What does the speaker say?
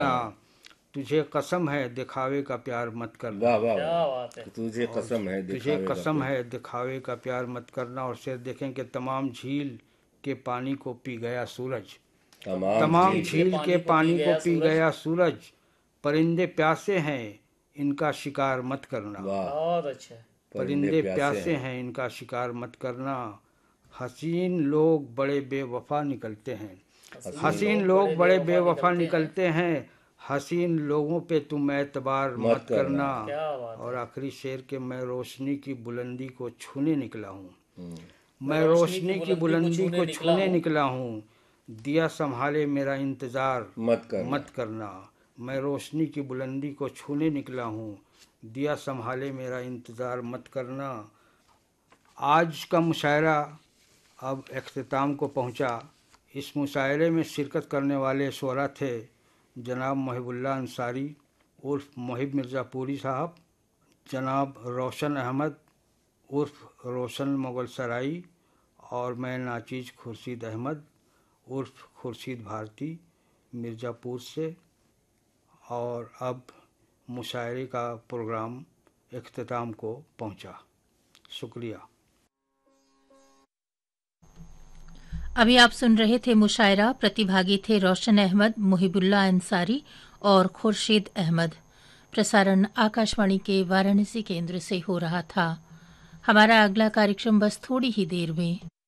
हाँ। तुझे कसम है दिखावे का प्यार मत करना। वाह वाह क्या वाह। बात है। तुझे और कसम है तुझे दिखावे का कसम प्यार। है दिखावे का प्यार मत करना। और शेर देखें कि तमाम झील के पानी को पी गया सूरज। तमाम तमाम झील के। झील के को पी पानी को गया पी सूरज। गया सूरज। परिंदे प्यासे हैं इनका शिकार मत करना। वाह। बहुत अच्छा है। परिंदे परिंदे प्यासे प्यासे हैं। हैं इनका शिकार मत करना। हसीन लोग बड़े बेवफा निकलते हैं। हसीन लोग बड़े बेवफा निकलते हैं। हसीन लोगों पे तुम एतबार मत मत करना। करना। क्या बात और है। आखिरी शेर के मैं रोशनी की बुलंदी को छूने निकला हूँ। हम्म, मैं रोशनी की को बुलंदी छूने को निकला छूने हूँ। निकला हूँ। दिया संभाले मेरा इंतज़ार मत करना। मत करना। मैं रोशनी की बुलंदी को छूने निकला हूँ। दिया संभाले मेरा इंतज़ार मत करना। आज का मुशायरा अब अख्ताम को पहुंचा। इस मुशायरे में शिरकत करने वाले शुरा थे जनाब मोहिबुल्लाह अंसारी उर्फ मोहिब मिर्ज़ापुरी साहब, जनाब रोशन अहमद उर्फ रोशन मुगल सराई, और मैं नाचीज़ खुर्शीद अहमद उर्फ खुर्शीद भारती मिर्ज़ापुर से। और अब मुशायरे का प्रोग्राम अख्ताम को पहुंचा। शुक्रिया। अभी आप सुन रहे थे मुशायरा। प्रतिभागी थे रोशन अहमद, मुहिबुल्लाह अंसारी और खुर्शीद अहमद। प्रसारण आकाशवाणी के वाराणसी केंद्र से हो रहा था। हमारा अगला कार्यक्रम बस थोड़ी ही देर में।